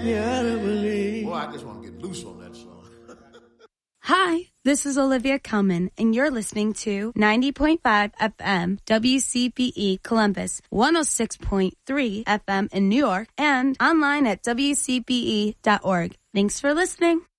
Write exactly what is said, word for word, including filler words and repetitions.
gotta believe. Boy, I just want to get loose on that song. Hi, this is Olivia Kellman, and you're listening to ninety point five F M W C P E Columbus, one oh six point three F M in New York, and online at W C P E dot org. Thanks for listening.